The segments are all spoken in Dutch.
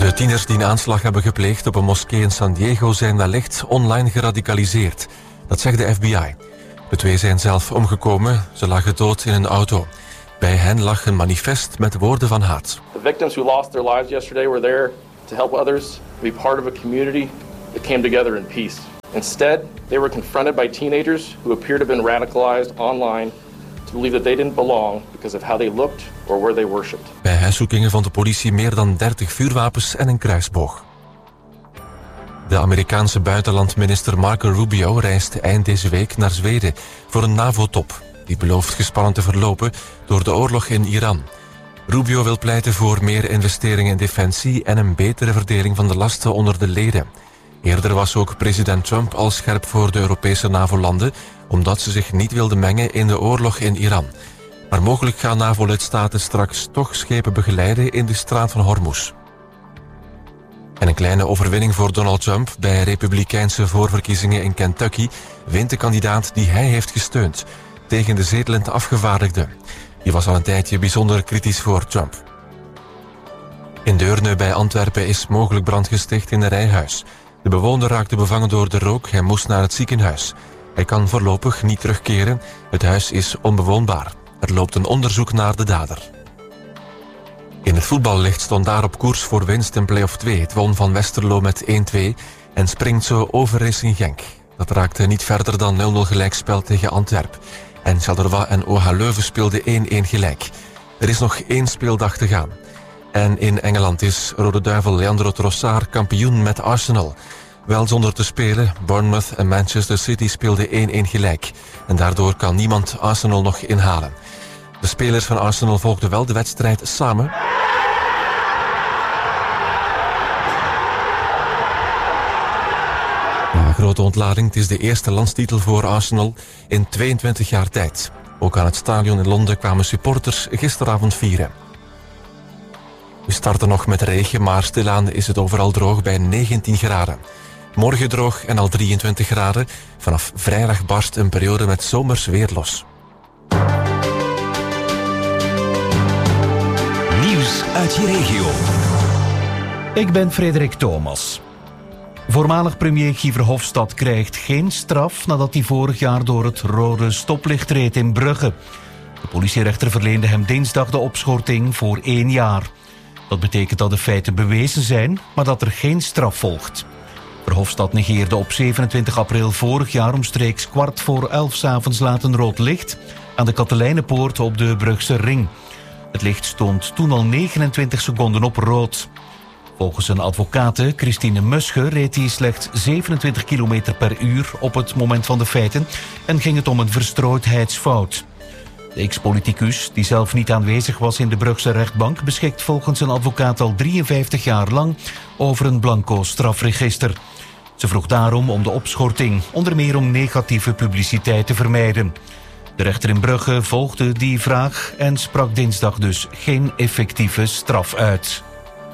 De tieners die een aanslag hebben gepleegd op een moskee in San Diego zijn wellicht online geradicaliseerd. Dat zegt de FBI. De twee zijn zelf omgekomen. Ze lagen dood in een auto. Bij hen lag een manifest met woorden van haat. The victims who lost their lives yesterday were there to help others, to be part of a community that came together in peace. Instead, they were confronted by teenagers who appear to have been radicalized online to believe that they didn't belong because of how they looked or where they worshipped. Bij huiszoekingen vond de politie meer dan 30 vuurwapens en een kruisboog. De Amerikaanse buitenlandminister Marco Rubio reist eind deze week naar Zweden voor een NAVO-top. Die belooft gespannen te verlopen door de oorlog in Iran. Rubio wil pleiten voor meer investeringen in defensie en een betere verdeling van de lasten onder de leden. Eerder was ook president Trump al scherp voor de Europese NAVO-landen, omdat ze zich niet wilden mengen in de oorlog in Iran. Maar mogelijk gaan NAVO-lidstaten straks toch schepen begeleiden in de straat van Hormuz. En een kleine overwinning voor Donald Trump. Bij republikeinse voorverkiezingen in Kentucky wint de kandidaat die hij heeft gesteund tegen de zetelend afgevaardigde. Die was al een tijdje bijzonder kritisch voor Trump. In Deurne bij Antwerpen is mogelijk brand gesticht in een rijhuis. De bewoner raakte bevangen door de rook. Hij moest naar het ziekenhuis. Hij kan voorlopig niet terugkeren. Het huis is onbewoonbaar. Er loopt een onderzoek naar de dader. In het voetballicht stond daar op koers voor winst in play-off 2. Het won van Westerlo met 1-2 en springt zo over Racing Genk. Dat raakte niet verder dan 0-0 gelijkspel tegen Antwerp. En Charleroi en OH Leuven speelden 1-1 gelijk. Er is nog 1 speeldag te gaan. En in Engeland is Rode Duivel Leandro Trossard kampioen met Arsenal. Wel zonder te spelen, Bournemouth en Manchester City speelden 1-1 gelijk. En daardoor kan niemand Arsenal nog inhalen. De spelers van Arsenal volgden wel de wedstrijd samen. Na een grote ontlading, het is de eerste landstitel voor Arsenal in 22 jaar tijd. Ook aan het stadion in Londen kwamen supporters gisteravond vieren. We starten nog met regen, maar stilaan is het overal droog bij 19 graden. Morgen droog en al 23 graden. Vanaf vrijdag barst een periode met zomers weer los. Nieuws uit je regio. Ik ben Frederik Thomas. Voormalig premier Guy Verhofstadt krijgt geen straf nadat hij vorig jaar door het rode stoplicht reed in Brugge. De politierechter verleende hem dinsdag de opschorting voor 1 jaar. Dat betekent dat de feiten bewezen zijn, maar dat er geen straf volgt. Verhofstadt negeerde op 27 april vorig jaar omstreeks 11:15 s'avonds laat een rood licht aan de Katelijnepoort op de Brugse Ring. Het licht stond toen al 29 seconden op rood. Volgens een advocate, Christine Musche, reed hij slechts 27 km per uur op het moment van de feiten en ging het om een verstrooidheidsfout. De ex-politicus, die zelf niet aanwezig was in de Brugse rechtbank, beschikt volgens een advocaat al 53 jaar lang over een blanco strafregister. Ze vroeg daarom om de opschorting, onder meer om negatieve publiciteit te vermijden. De rechter in Brugge volgde die vraag en sprak dinsdag dus geen effectieve straf uit.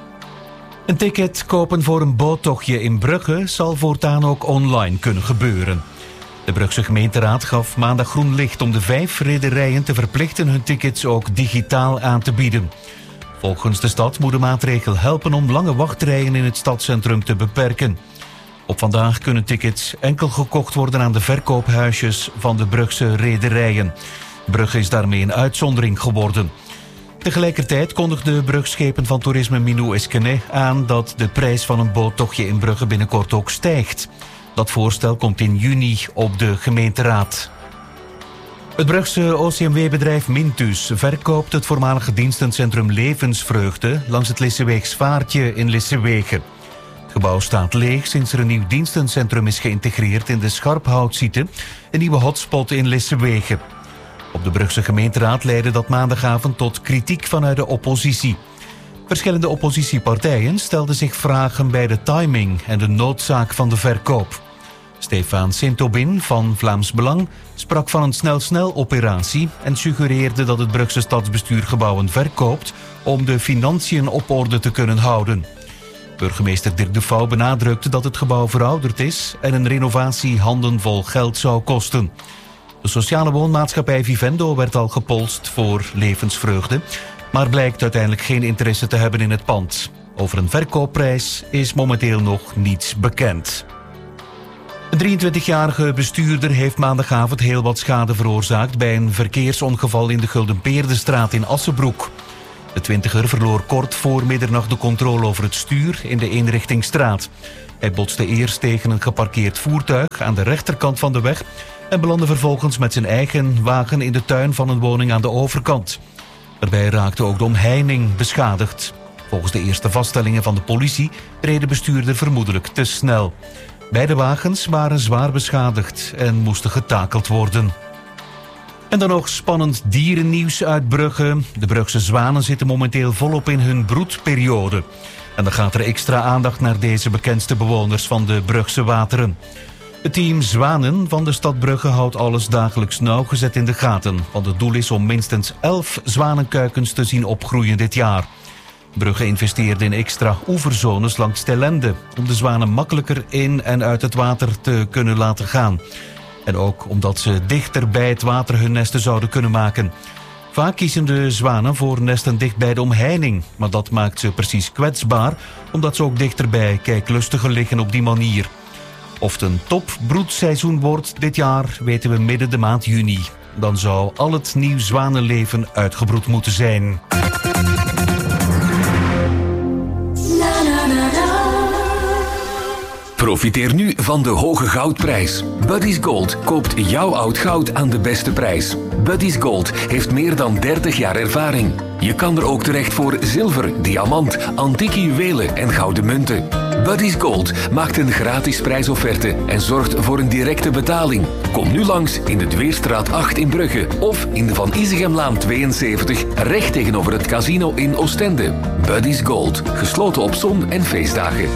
Een ticket kopen voor een boottochtje in Brugge zal voortaan ook online kunnen gebeuren. De Brugse gemeenteraad gaf maandag groen licht om de 5 rederijen te verplichten hun tickets ook digitaal aan te bieden. Volgens de stad moet de maatregel helpen om lange wachtrijen in het stadscentrum te beperken. Op vandaag kunnen tickets enkel gekocht worden aan de verkoophuisjes van de Brugse rederijen. Brugge is daarmee een uitzondering geworden. Tegelijkertijd kondigde brugschepen van toerisme Minou Esquenet aan dat de prijs van een boottochtje in Brugge binnenkort ook stijgt. Dat voorstel komt in juni op de gemeenteraad. Het Brugse OCMW-bedrijf Mintus verkoopt het voormalige dienstencentrum Levensvreugde langs het Lisseweegs Vaartje in Lissewege. Het gebouw staat leeg sinds er een nieuw dienstencentrum is geïntegreerd in de Scharphoutsiete, een nieuwe hotspot in Lissewege. Op de Brugse gemeenteraad leidde dat maandagavond tot kritiek vanuit de oppositie. Verschillende oppositiepartijen stelden zich vragen bij de timing en de noodzaak van de verkoop. Stefaan Sint-Aubin van Vlaams Belang sprak van een snel-snel-operatie en suggereerde dat het Brugse stadsbestuur gebouwen verkoopt om de financiën op orde te kunnen houden. Burgemeester Dirk de Vouw benadrukte dat het gebouw verouderd is en een renovatie handenvol geld zou kosten. De sociale woonmaatschappij Vivendo werd al gepolst voor Levensvreugde, maar blijkt uiteindelijk geen interesse te hebben in het pand. Over een verkoopprijs is momenteel nog niets bekend. Een 23-jarige bestuurder heeft maandagavond heel wat schade veroorzaakt bij een verkeersongeval in de Guldenpeerdestraat in Assenbroek. De 20er verloor kort voor middernacht de controle over het stuur in de eenrichtingsstraat. Hij botste eerst tegen een geparkeerd voertuig aan de rechterkant van de weg en belandde vervolgens met zijn eigen wagen in de tuin van een woning aan de overkant. Daarbij raakte ook de omheining beschadigd. Volgens de eerste vaststellingen van de politie reed de bestuurder vermoedelijk te snel. Beide wagens waren zwaar beschadigd en moesten getakeld worden. En dan nog spannend dierennieuws uit Brugge. De Brugse zwanen zitten momenteel volop in hun broedperiode. En dan gaat er extra aandacht naar deze bekendste bewoners van de Brugse wateren. Het team Zwanen van de stad Brugge houdt alles dagelijks nauwgezet in de gaten. Want het doel is om minstens 11 zwanenkuikens te zien opgroeien dit jaar. Brugge investeerde in extra oeverzones langs Stellende om de zwanen makkelijker in en uit het water te kunnen laten gaan. En ook omdat ze dichter bij het water hun nesten zouden kunnen maken. Vaak kiezen de zwanen voor nesten dicht bij de omheining, maar dat maakt ze precies kwetsbaar, omdat ze ook dichterbij kijklustigen liggen op die manier. Of het een topbroedseizoen wordt dit jaar, weten we midden de maand juni. Dan zou al het nieuw zwanenleven uitgebroed moeten zijn. Profiteer nu van de hoge goudprijs. Buddy's Gold koopt jouw oud goud aan de beste prijs. Buddy's Gold heeft meer dan 30 jaar ervaring. Je kan er ook terecht voor zilver, diamant, antieke juwelen en gouden munten. Buddy's Gold maakt een gratis prijsofferte en zorgt voor een directe betaling. Kom nu langs in de Dweerstraat 8 in Brugge of in de Van Isegemlaan 72 recht tegenover het casino in Oostende. Buddy's Gold, gesloten op zon- en feestdagen.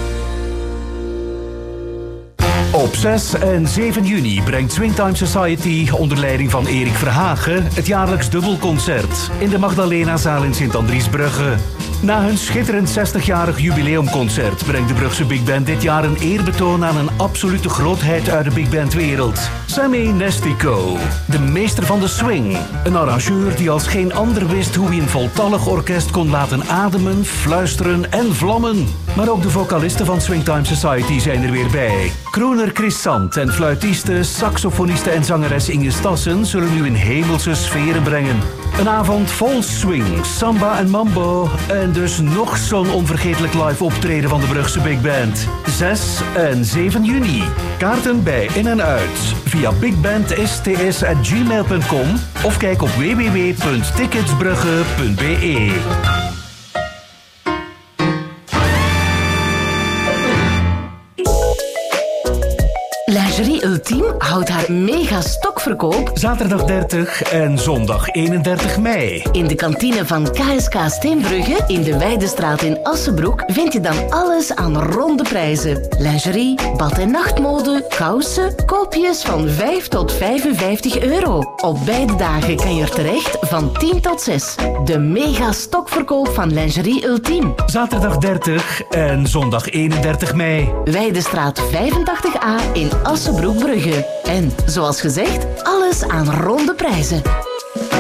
Op 6 en 7 juni brengt Swingtime Society onder leiding van Erik Verhagen het jaarlijks dubbelconcert in de Magdalenazaal in Sint-Andriesbrugge. Na hun schitterend 60-jarig jubileumconcert brengt de Brugse Big Band dit jaar een eerbetoon aan een absolute grootheid uit de Big Band wereld. Sammy Nestico, de meester van de swing. Een arrangeur die als geen ander wist hoe hij een voltallig orkest kon laten ademen, fluisteren en vlammen. Maar ook de vocalisten van Swingtime Society zijn er weer bij. Crooner Chris Sant en fluitiste, saxofoniste en zangeres Inge Stassen zullen u in hemelse sferen brengen. Een avond vol swing, samba en mambo en dus nog zo'n onvergetelijk live optreden van de Brugse Big Band. 6 en 7 juni. Kaarten bij in- en uit via bigbandsts@gmail.com of kijk op www.ticketsbrugge.be. Lingerie Ultime houdt haar mega stokverkoop Zaterdag 30 en zondag 31 mei. in de kantine van KSK Steenbrugge in de Weidestraat in Assenbroek vind je dan alles aan ronde prijzen. Lingerie, bad- en nachtmode, kousen, koopjes van 5 tot 55 euro. Op beide dagen kan je er terecht van 10 tot 6. De mega stokverkoop van Lingerie Ultime. Zaterdag 30 en zondag 31 mei. Weidestraat 85A in Assenbroek-Brugge. En, zoals gezegd, alles aan ronde prijzen.